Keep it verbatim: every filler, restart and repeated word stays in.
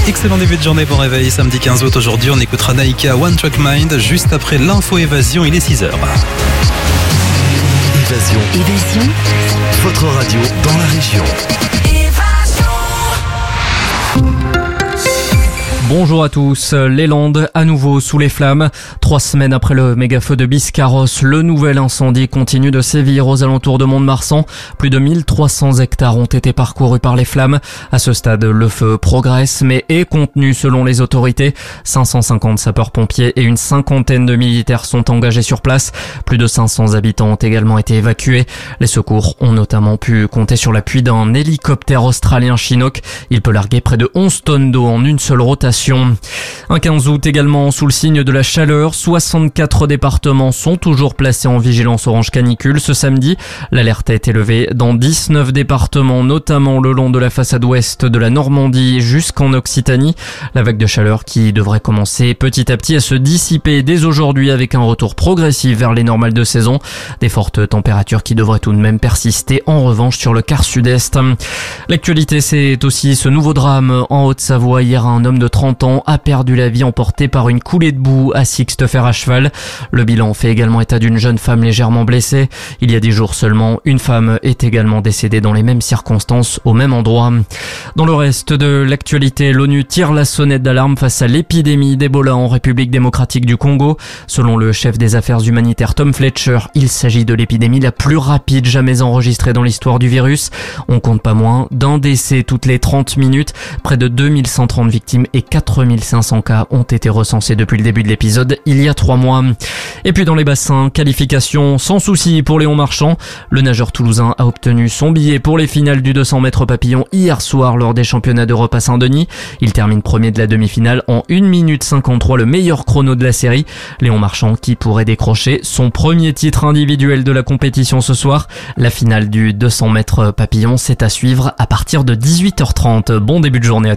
Excellent début de journée, bon réveil, samedi quinze août. Aujourd'hui, on écoutera Naïka One Track Mind juste après l'info évasion, il est six heures. Évasion. Évasion. Votre radio dans la région. Bonjour à tous, les Landes à nouveau sous les flammes. Trois semaines après le méga-feu de Biscarrosse, le nouvel incendie continue de sévir aux alentours de Mont-de-Marsan. Plus de mille trois cents hectares ont été parcourus par les flammes. À ce stade, le feu progresse mais est contenu selon les autorités. cinq cent cinquante sapeurs-pompiers et une cinquantaine de militaires sont engagés sur place. Plus de cinq cents habitants ont également été évacués. Les secours ont notamment pu compter sur l'appui d'un hélicoptère australien Chinook. Il peut larguer près de onze tonnes d'eau en une seule rotation. Un quinze août également sous le signe de la chaleur, soixante-quatre départements sont toujours placés en vigilance orange canicule ce samedi. L'alerte a été levée dans dix-neuf départements, notamment le long de la façade ouest de la Normandie jusqu'en Occitanie. La vague de chaleur qui devrait commencer petit à petit à se dissiper dès aujourd'hui avec un retour progressif vers les normales de saison. Des fortes températures qui devraient tout de même persister en revanche sur le quart sud-est. L'actualité, c'est aussi ce nouveau drame en Haute-Savoie. Hier, un homme de trente ans a perdu la vie emporté par une coulée de boue à Sixte-Fer à cheval. Le bilan fait également état d'une jeune femme légèrement blessée. Il y a dix jours seulement, une femme est également décédée dans les mêmes circonstances au même endroit. Dans le reste de l'actualité, l'ONU tire la sonnette d'alarme face à l'épidémie d'Ebola en République démocratique du Congo. Selon le chef des affaires humanitaires Tom Fletcher, il s'agit de l'épidémie la plus rapide jamais enregistrée dans l'histoire du virus. On compte pas moins d'un décès toutes les trente minutes. Près de deux mille cent trente victimes et quatre mille cinq cents cas ont été recensés depuis le début de l'épisode il y a trois mois. Et puis dans les bassins, qualification sans souci pour Léon Marchand. Le nageur toulousain a obtenu son billet pour les finales du deux cents mètres papillon hier soir lors des championnats d'Europe à Saint-Denis. Il termine premier de la demi-finale en une minute cinquante-trois, le meilleur chrono de la série. Léon Marchand qui pourrait décrocher son premier titre individuel de la compétition ce soir. La finale du deux cents mètres papillon, c'est à suivre à partir de dix-huit heures trente. Bon début de journée à tous.